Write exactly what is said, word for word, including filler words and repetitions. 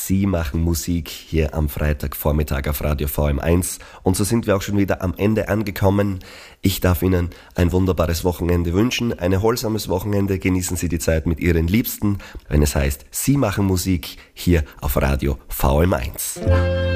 Sie machen Musik hier am Freitagvormittag auf Radio V M eins. Und so sind wir auch schon wieder am Ende angekommen. Ich darf Ihnen ein wunderbares Wochenende wünschen, ein erholsames Wochenende. Genießen Sie die Zeit mit Ihren Liebsten, wenn es heißt, Sie machen Musik hier auf Radio V M eins.